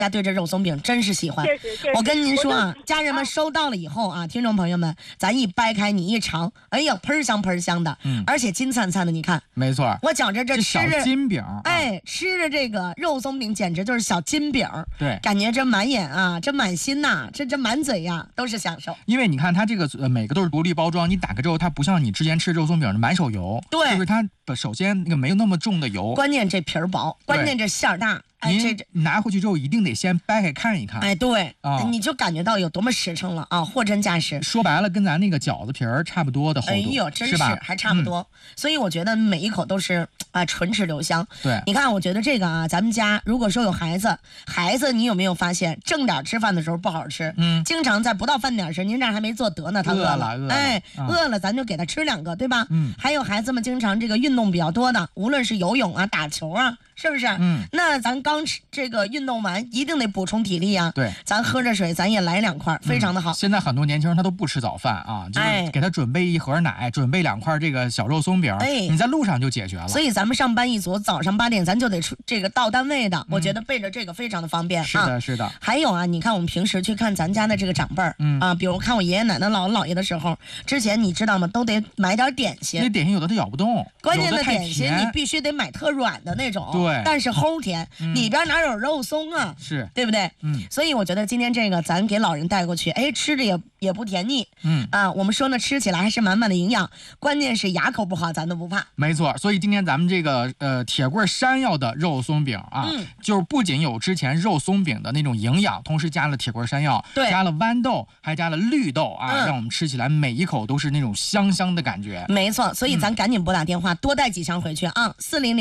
家对这肉松饼真是喜欢。 确实。 我跟您说啊，家人们收到了以后啊，听众朋友们，咱一掰开你一尝，哎呀，喷香喷香的，而且金灿灿的，你看， 没错， 我觉着这吃小着金饼， 哎，吃着这个肉松饼简直就是小金饼， 对， 感觉这满眼啊，这满心呐，这满嘴呀都是享受。 因为你看它这个每个都是独立包装，你打开之后，它不像你之前吃肉松饼的满手油， 对， 就是它首先那个没有那么重的油， 关键这皮儿薄，关键这馅儿大。哎， 这拿回去之后一定得先掰开看一看。 哎，对，你就感觉到有多么实诚了啊，货真价实。 说白了，跟咱那个饺子皮儿差不多的厚度。 哎呦，真是还差不多。所以我觉得每一口都是唇齿留香。 对， 你看，我觉得这个啊，咱们家如果说有孩子，你有没有发现正点吃饭的时候不好吃？经常在不到饭点时，您这还没做得呢，他饿了，哎，饿了咱就给他吃2个，对吧？还有孩子们经常这个运动比较多的，无论是游泳啊、打球啊。是不是？那咱刚吃这个运动完，一定得补充体力啊。 对， 咱喝着水，咱也来2块，非常的好。 现在很多年轻人他都不吃早饭啊，就是给他准备1盒奶，准备2块这个小肉松饼，你在路上就解决了。 所以咱们上班一族，早上8点咱就得出这个到单位的，我觉得备着这个非常的方便。 是的，是的。 还有啊，你看我们平时去看咱家的这个长辈儿，比如看我爷爷奶奶、姥姥姥爷的时候，之前你知道吗？都得买点点心。 那点心有的他咬不动， 关键的点心你必须得买特软的那种。 对。 但是齁甜，里边哪有肉松啊？ 是， 对不对？所以我觉得今天这个咱给老人带过去，哎，吃着也不甜腻。我们说呢，吃起来还是满满的营养，关键是牙口不好，咱都不怕。 没错，所以今天咱们这个铁棍山药的肉松饼啊，就是不仅有之前肉松饼的那种营养，同时加了铁棍山药，加了豌豆，还加了绿豆啊，让我们吃起来每一口都是那种香香的感觉。 没错，所以咱赶紧拨打电话，多带几箱回去啊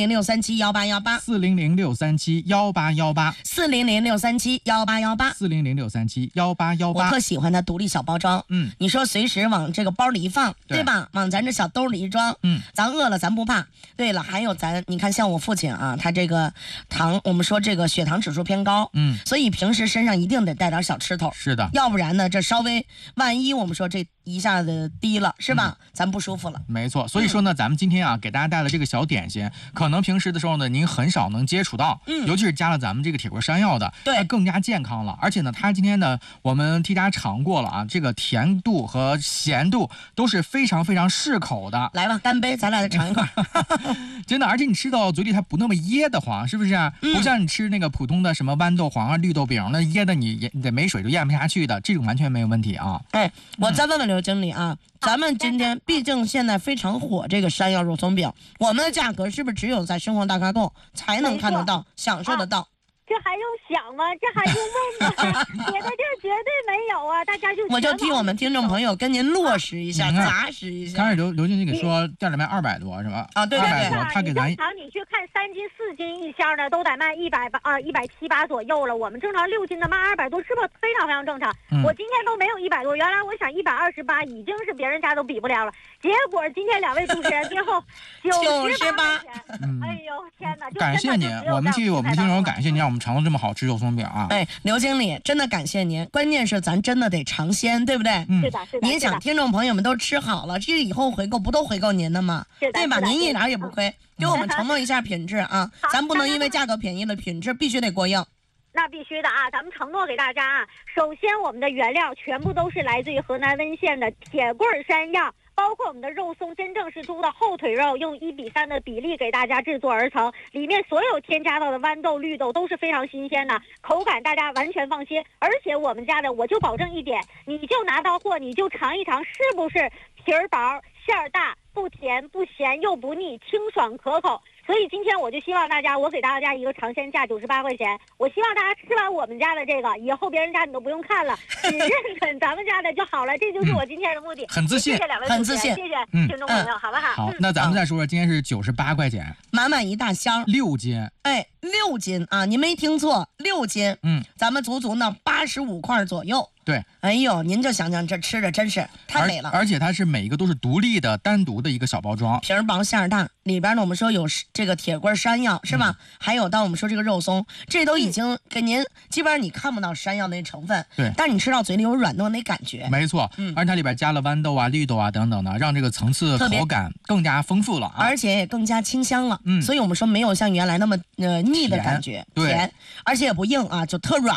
，400-637-1818，400-637-1818，400-637-1818，400-637-1818。我特喜欢它独立小包装，你说随时往这个包里一放，对吧？往咱这小兜里一装，咱饿了咱不怕。对了，还有你看像我父亲啊，他这个我们说这个血糖指数偏高，所以平时身上一定得带点小吃头， 是的， 要不然呢，这稍微万一我们说这一下子低了，是吧？咱不舒服了。 没错，所以说呢，咱们今天啊，给大家带了这个小点心，可能平时的时候呢，您很少能接触到，尤其是加了咱们这个铁棍山药的，它更加健康了。而且呢，它今天呢，我们替大家尝过了啊，这个甜度和咸度都是非常非常适口的。 来吧，干杯，咱俩再尝一块。 真的，而且你吃到嘴里它不那么噎得慌，是不是？不像你吃那个普通的什么豌豆黄啊、绿豆饼，那噎的你得没水都咽不下去的，这种完全没有问题啊。 哎，我再问问刘经理啊，咱们今天毕竟现在非常火这个山药肉松饼，我们的价格是不是只有在生活大咖购才能看得到、享受得到？ 这还用想吗？这还用问吗？别的地儿绝对没有啊！大家我就替我们听众朋友跟您落实一下、扎实一下。 刚才刘经理给说店里卖200多是吧？ 啊，对对对， 他给咱正常你去看3斤4斤一箱的都得卖170-178左右了，我们正常6斤的卖200多，是不是非常非常正常？我今天都没有100多，原来我想128已经是别人家都比不了了，结果今天2位主持人最后98元。哎呦天哪！ 感谢您，我们替我们听众感谢您，让我们尝到这么好吃肉松饼啊！ 哎，刘经理，真的感谢您。关键是咱真的得尝鲜，对不对？ 是的，是的。 您想，听众朋友们都吃好了，这以后回购不都回购您的吗？对吧？您一点也不亏，给我们承诺一下品质啊！咱不能因为价格便宜了，品质必须得过硬。 那必须的啊！咱们承诺给大家啊，首先我们的原料全部都是来自于河南温县的铁棍山药。包括我们的肉松真正是猪的后腿肉，用1:3的比例给大家制作而成，里面所有添加到的豌豆、绿豆都是非常新鲜的，口感大家完全放心。而且我们家的我就保证一点，你就拿到货你就尝一尝，是不是皮儿薄、馅儿大，不甜不咸又不腻，清爽可口。所以今天我就希望大家，我给大家一个尝鲜价98块钱。我希望大家吃完我们家的这个，以后别人家你都不用看了，只认准咱们家的就好了。这就是我今天的目的。 很自信， 谢谢2位主持人，谢谢听众朋友，好不好？ 好，那咱们再说说，今天是98块钱， 满满一大箱 ，6斤。 哎，6斤啊，您没听错，6斤。咱们足呢85块左右。 对， 哎呦，您就想想这吃的真是太美了， 而且它是每一个都是独立的、单独的一个小包装， 皮儿薄馅儿大，里边呢我们说有这个铁棍山药是吧？还有到我们说这个肉松，这都已经给您基本上你看不到山药那成分， 对， 但你吃到嘴里有软糯那感觉， 没错，而且它里边加了豌豆啊、绿豆啊等等的，让这个层次口感更加丰富了啊， 而且也更加清香了。所以我们说没有像原来那么腻的感觉，甜，而且也不硬啊，就特软。